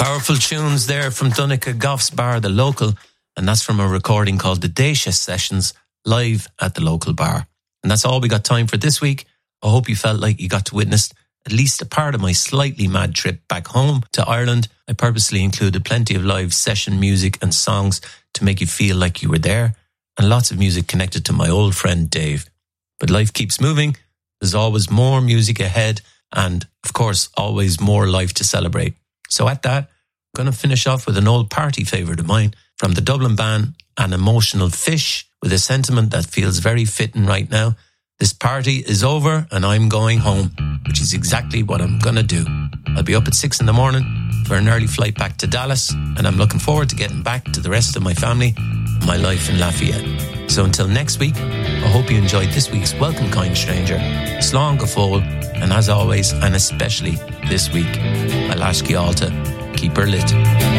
Powerful tunes there from Donica Goff's bar, The Local, and that's from a recording called the Dacia Sessions, live at the local bar. And that's all we got time for this week. I hope you felt like you got to witness at least a part of my slightly mad trip back home to Ireland. I purposely included plenty of live session music and songs to make you feel like you were there, and lots of music connected to my old friend Dave. But life keeps moving. There's always more music ahead, and of course, always more life to celebrate. So at that, I'm going to finish off with an old party favourite of mine from the Dublin band, An Emotional Fish, with a sentiment that feels very fitting right now. This party is over and I'm going home, which is exactly what I'm going to do. I'll be up at 6 a.m. for an early flight back to Dallas, and I'm looking forward to getting back to the rest of my family and my life in Lafayette. So until next week, I hope you enjoyed this week's Welcome Kind Stranger, Slán go Fóill, and as always, and especially this week, I'll ask you all to keep her lit.